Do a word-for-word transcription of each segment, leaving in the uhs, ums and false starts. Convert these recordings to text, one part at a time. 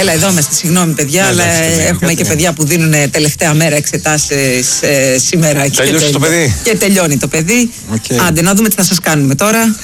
Έλα, εδώ είμαστε. Συγγνώμη, παιδιά, αλλά έχουμε και παιδιά που δίνουν τελευταία μέρα εξετάσεις ε, σήμερα. Τέλειωσε το παιδί. Και τελειώνει το παιδί. Okay. Άντε, να δούμε τι θα σας κάνουμε τώρα.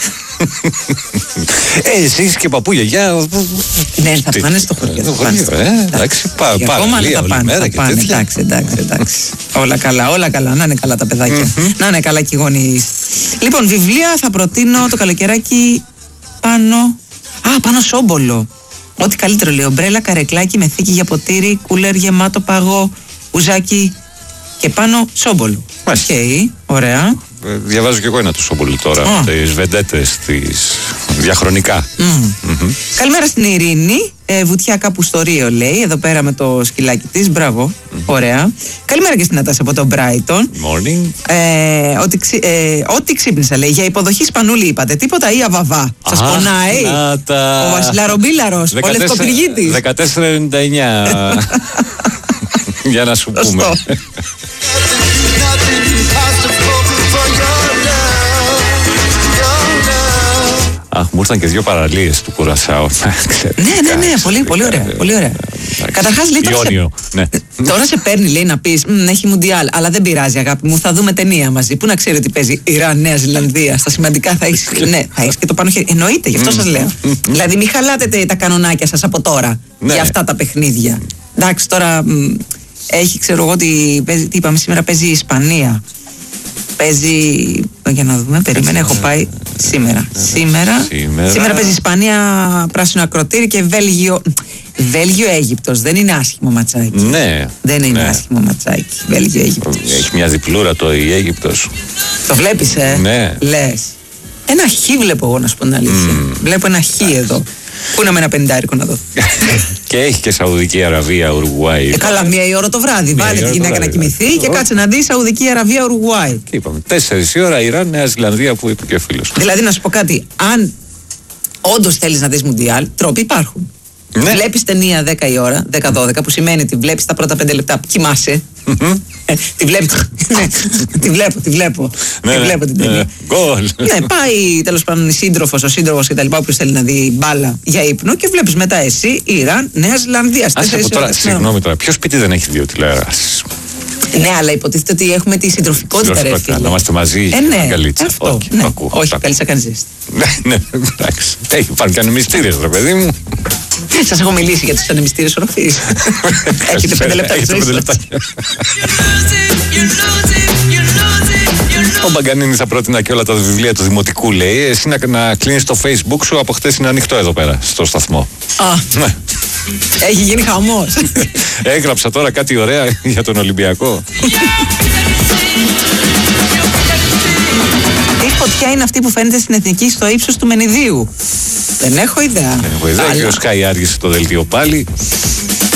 Ε, εσείς και παππού, γιαγιά. Ναι, θα πάνε στο χωριό. Το χωριό, ε, εντάξει, πάρα πολύ. Εντάξει, εντάξει, εντάξει. Όλα καλά, όλα καλά. Να είναι καλά τα παιδάκια. Να είναι καλά και οι γονείς. Λοιπόν, βιβλία θα προτείνω το καλοκαιράκι πάνω. Α, πάνω Σόμπολο. Ό,τι καλύτερο λέει. Ομπρέλα, καρεκλάκι με θήκη για ποτήρι, κούλερ γεμάτο παγό, ουζάκι και πάνω Σόμπολο. Οκ, okay, ωραία. Διαβάζω κι εγώ ένα του Σόμπολου τώρα. Oh. Τις βεντέτες, τις διαχρονικά. Mm. Mm-hmm. Καλημέρα στην Ειρήνη. Ε, βουτιά κάπου στο Ρίο λέει. Εδώ πέρα με το σκυλάκι της. Μπράβο. Mm-hmm. Ωραία. Καλημέρα και στην Νατάσα από τον Μπράιτον. Morning. Ε, ό,τι, ξύ, ε, ό,τι ξύπνησα λέει. Για υποδοχή Σπανούλη είπατε. Τίποτα ή αβαβά. Σας πονάει. Τα... Ο Βασιλαρομπίλαρος. Ο Λευκοπυργίτης. δεκατέσσερα ενενήντα εννιά. Για να σου πούμε. Αχ, μου ήρθαν και δύο παραλίες του Κουρασάου. Ναι, ναι, ναι, πολύ, πολύ ωραία. Πολύ ωραία. Καταρχάς λέει τώρα, σε... ναι. τώρα σε παίρνει λέει να πεις έχει Μουντιάλ, αλλά δεν πειράζει αγάπη μου, θα δούμε ταινία μαζί. Πού να ξέρει ότι παίζει Ιράν, Νέα Ζηλανδία, στα σημαντικά θα έχεις, ναι, θα έχεις και το πάνω χέρι. Εννοείται, γι' αυτό σας λέω. Δηλαδή μην χαλάτε τα κανονάκια σας από τώρα για αυτά τα παιχνίδια. Εντάξει, τώρα έχει, ξέρω εγώ, τι, τι είπαμε σήμερα, παίζει η Ισπανία. Παίζει. Για να δούμε, περίμενε, έχω πάει σήμερα. Σήμερα, σήμερα. σήμερα παίζει Ισπανία, πράσινο ακροτήρι και Βέλγιο. Βέλγιο-Αίγυπτος. Δεν είναι άσχημο ματσάκι. Ναι. Δεν είναι ναι. άσχημο ματσάκι. Βέλγιο-Αίγυπτος. Έχει μια διπλούρα το η Αίγυπτος. Το βλέπεις, ε. Ναι. Λες. Ένα χ βλέπω εγώ, να σου πω την αλήθεια. Mm. Βλέπω ένα χ εδώ. Πού να με ένα πεντάρικο να δω. Και έχει και Σαουδική Αραβία, Ουρουγουάη. Ε, καλά, μία η ώρα το βράδυ. Βάλε τη γυναίκα να κοιμηθεί και κάτσε να δει Σαουδική Αραβία, Ουρουγουάη. Και είπαμε, τέσσερις η ώρα Ιράν, Νέα Ζηλανδία που είπε και ο φίλος. Δηλαδή, να σου πω κάτι, αν όντως θέλεις να δεις Μουντιάλ, τρόποι υπάρχουν. Ναι. Βλέπεις ταινία δέκα η ώρα, δέκα δώδεκα, που σημαίνει ότι βλέπεις τα πρώτα πέντε λεπτά, κοιμάσαι. Mm-hmm. ε, τη βλέπεις. Ναι, τη βλέπω, τη βλέπω. Ναι, τη βλέπω την ταινία. Ναι, ναι, πάει τέλος πάντων η σύντροφος, ο σύντροφος κτλ. Όποιος θέλει να δει μπάλα για ύπνο και βλέπεις μετά εσύ Ιράν, Νέα Ζηλανδία. Συγγνώμη τώρα, ποιο σπίτι δεν έχει δύο τηλεοράσεις? Ναι, αλλά υποτίθεται ότι έχουμε τη συντροφικότητα, ρε φίλε. Να είμαστε μαζί. Ε, ναι, καλίτσα. αυτό. Όχι, ναι. ακούω, όχι καλίτσα κανείς ζέστη. Ναι, εντάξει. Υπάρχουν και ανεμιστήρες, ρε παιδί μου. Σας έχω μιλήσει για τους ανεμιστήρες οροφής. Έχετε πέντε λεπτά τη ζωή σας. Ο Μπαγκανίνης θα πρότεινα και όλα τα βιβλία του Δημοτικού, λέει. Εσύ να, να κλείνεις το Facebook σου, από χτες είναι ανοιχτό εδώ πέρα, στο σταθμό. Α, ναι. Έχει γίνει χαμός. Έγραψα τώρα κάτι ωραία για τον Ολυμπιακό. Τι φωτιά είναι αυτή που φαίνεται στην Εθνική στο ύψος του Μενιδίου? Δεν έχω ιδέα. Δεν έχω ιδέα. Και ο Σκάι άργησε το δελτίο πάλι.